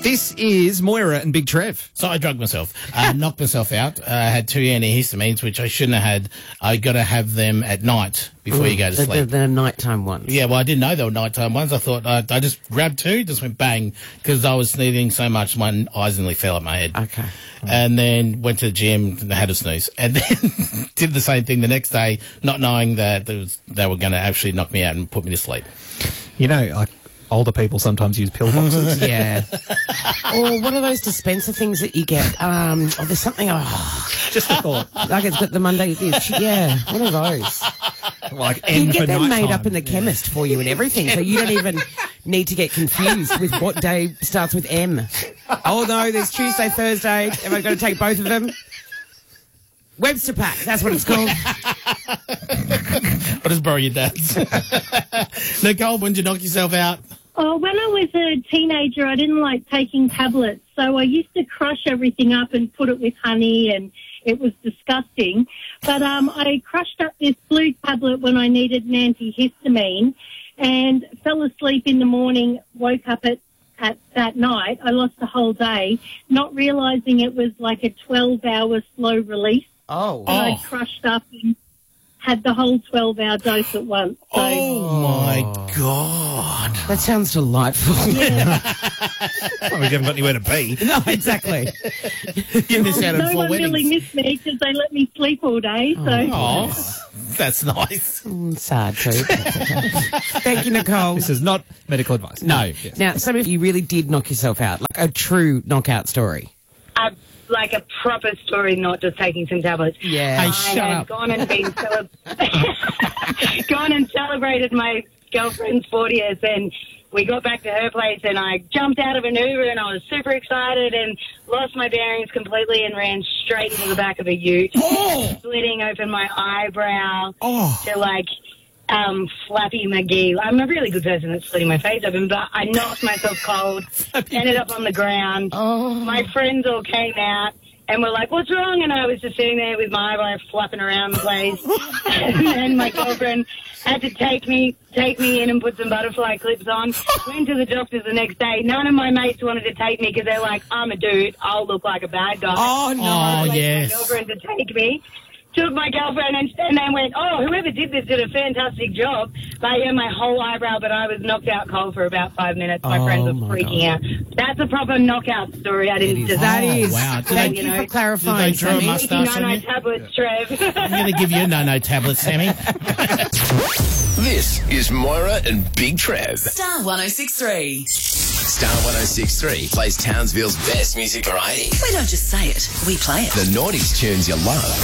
This is Moira and Big Trev. So I drugged myself, knocked myself out. I had 2 antihistamines, which I shouldn't have had. I got to have them at night before you go to sleep. The nighttime ones. Yeah, well, I didn't know they were nighttime ones. I thought I just grabbed 2, just went bang, because I was sneezing so much my eyes nearly fell at my head. Okay. And then went to the gym and had a snooze. And then did the same thing the next day, not knowing that they were going to actually knock me out and put me to sleep. You know, like older people sometimes use pill boxes. Yeah. Or what are those dispenser things that you get? There's something, Just a thought. like it's got the Monday, yeah, one of those. Like You M get for them made nighttime. up in the chemist for you and everything, so you don't even need to get confused with what day starts with M. Oh no, there's Tuesday, Thursday. Am I going to take both of them? Webster Pack, that's what it's called. I'll just borrow your dad's. Nicole, when did you knock yourself out? Oh, when I was a teenager, I didn't like taking tablets, so I used to crush everything up and put it with honey, and it was disgusting. But I crushed up this blue tablet when I needed an antihistamine and fell asleep in the morning, woke up at that night. I lost the whole day, not realising it was like a 12-hour slow release. Oh. I crushed up and had the whole 12-hour dose at once. So, Oh, my God. That sounds delightful. Oh, we haven't got anywhere to be. No, exactly. You missed out on no 4 one weddings. really missed me because they let me sleep all day. So. Oh, that's nice. Sad too. Thank you, Nicole. This is not medical advice. No. Yes. Now, some of you really did knock yourself out, like a true knockout story. Like a proper story, not just taking some tablets. Yeah. Hey, I shut had up. gone and gone and celebrated my girlfriend's 40th, and we got back to her place, and I jumped out of an Uber, and I was super excited, and lost my bearings completely, and ran straight into the back of a ute, splitting open my eyebrow to like Flappy McGee. I'm a really good person at splitting my face open, but I knocked myself cold, ended up on the ground. My friends all came out and were like, "What's wrong?" And I was just sitting there with my eyebrow flapping around the place. And my girlfriend had to take me in and put some butterfly clips on. Went to the doctors the next day. None of my mates wanted to take me because they're like, "I'm a dude. I'll look like a bad guy." Oh, no. Oh, Like yes. my girlfriend to take me. Took my girlfriend and then went, "Oh, whoever did this did a fantastic job." But yeah, my whole eyebrow, but I was knocked out cold for about 5 minutes. My friends were freaking out. That's a proper knockout story. I didn't just... That is. wow. Did Thank they- you for Did clarifying, they draw a Sammy. mustache on No you? tablets, Trev. I'm going to give you a no-no tablet, Sammy. This is Moira and Big Trev. Star 106.3. Star 106.3 plays Townsville's best music variety. We don't just say it, we play it. The noughties tunes you love.